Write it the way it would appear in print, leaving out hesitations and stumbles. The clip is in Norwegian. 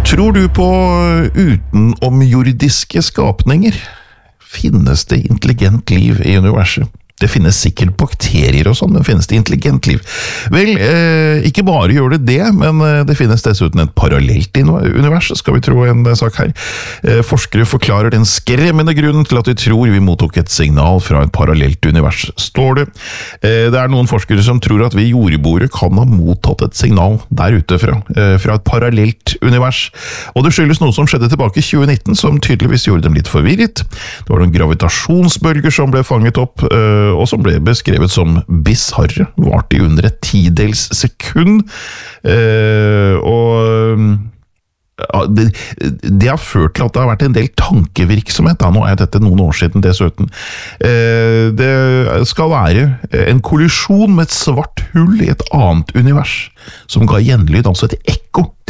Tror du på utenomjordiske skapninger? Finnes det intelligent liv i universet? Det finnes sikkert bakterier og sånn, men finnes det intelligent liv? Vel, ikke bare gjør det det, men det finnes dessuten et parallelt univers, skal vi tro en sak her. Forskere forklarer den skremmende grunnen til at de tror vi mottok et signal fra et parallelt univers, står det. Det er noen forskere som tror at vi jordboere kan ha mottatt et signal der ute fra et parallelt univers. Og det skyldes noe som skjedde tilbake i 2019, som tydeligvis gjorde dem litt forvirret. Det var noen gravitasjonsbølger som ble fanget opp, og som ble beskrevet som bisarre, varte i under et 10-dels sekund, og det har ført til at det har vært en del tankevirksomhet, nå er dette noen år siden dessuten. Det skal være en kollisjon med et svart hull i et annet univers, som ga gjenlyd, altså et ekko